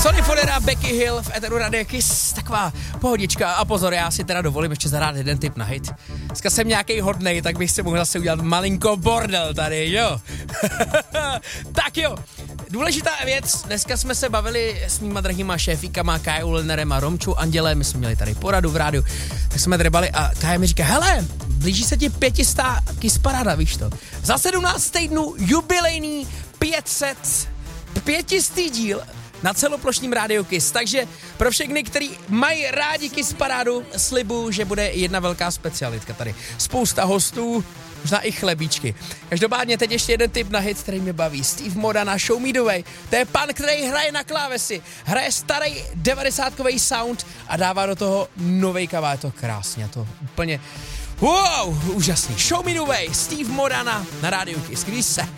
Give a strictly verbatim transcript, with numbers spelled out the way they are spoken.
Sonny Fodera, Becky Hill v Eteru Radio Kiss, taková pohodička. A pozor, já si teda dovolím ještě zahrát jeden tip na hit. Dneska jsem nějaký hodnej, tak bych si mohl zase udělat malinko bordel tady, jo. Tak jo, důležitá věc, dneska jsme se bavili s mýma drahýma šéfíkama Kajou Lilnerem a Romčou Andělem, my jsme měli tady poradu v rádiu, tak jsme drbali a Kaja mi říká, hele, blíží se ti pětistá Kiss paráda, víš to. Za sedmnáct týdnů jubilejný pět set, pětistý díl na celoplošním rádiu Kiss. Takže pro všechny, kteří mají rádi Kiss parádu, slibuju, že bude jedna velká specialitka tady. Spousta hostů, možná i chlebíčky. Každopádně teď ještě jeden tip na hit, který mě baví. Steve Modana, Show Me The Way. To je pan, který hraje na klávesi. Hraje starý devadesátkový sound a dává do toho novej kavá. Je to krásně, to úplně wow, úžasný. Show Me The Way, Steve Modana na rádiu Kiss. Když se